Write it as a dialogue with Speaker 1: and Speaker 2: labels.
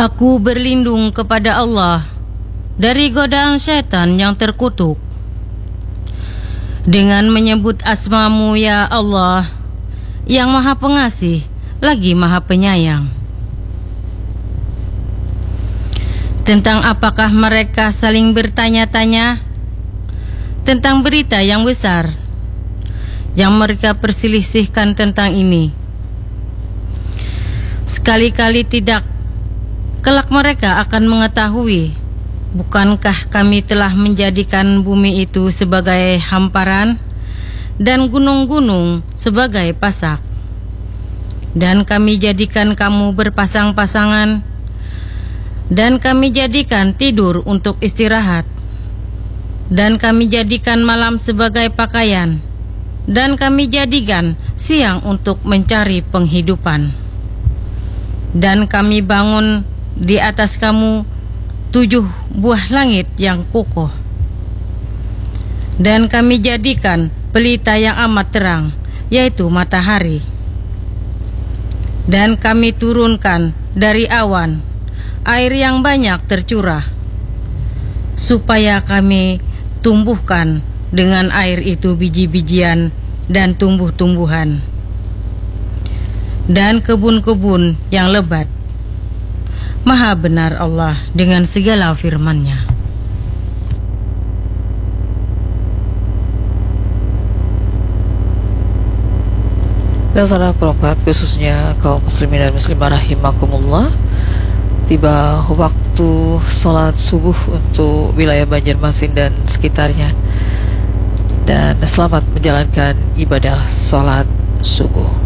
Speaker 1: Aku berlindung kepada Allah dari godaan setan yang terkutuk. Dengan menyebut asma-Mu ya Allah, yang Maha Pengasih lagi Maha Penyayang. Tentang apakah mereka saling bertanya-tanya tentang berita yang besar yang mereka perselisihkan tentang ini. Sekali-kali tidak, kelak mereka akan mengetahui, bukankah kami telah menjadikan bumi itu sebagai hamparan dan gunung-gunung sebagai pasak, dan kami jadikan kamu berpasang-pasangan, dan kami jadikan tidur untuk istirahat, dan kami jadikan malam sebagai pakaian, dan kami jadikan siang untuk mencari penghidupan. Dan kami bangun di atas kamu 7 buah langit yang kokoh, dan kami jadikan pelita yang amat terang, yaitu matahari. Dan kami turunkan dari awan air yang banyak tercurah, supaya kami tumbuhkan dengan air itu biji-bijian dan tumbuh-tumbuhan, dan kebun-kebun yang lebat. Maha benar Allah dengan segala firman-Nya.
Speaker 2: Dan saudara perobat, khususnya kaum muslimin dan muslimah rahimakumullah, tiba waktu sholat subuh untuk wilayah Banjarmasin dan sekitarnya. Dan selamat menjalankan ibadah sholat subuh.